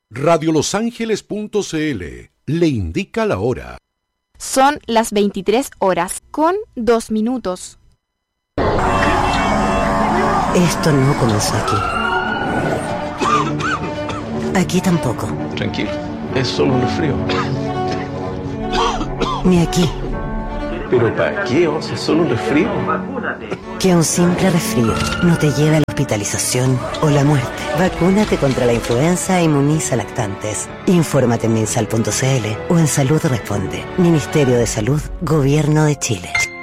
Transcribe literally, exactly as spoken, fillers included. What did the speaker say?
radio los ángeles punto c l le indica la hora. Son las veintitrés horas con dos minutos. Esto no comenzó aquí. Aquí tampoco. Tranquilo, es solo un resfrío. Ni aquí. ¿Pero para qué? O sea, es solo un resfrío. Que un simple resfrío no te lleve a la hospitalización o la muerte. Vacúnate contra la influenza e inmuniza lactantes. Infórmate en minsal punto c l o en Salud Responde. Ministerio de Salud, Gobierno de Chile.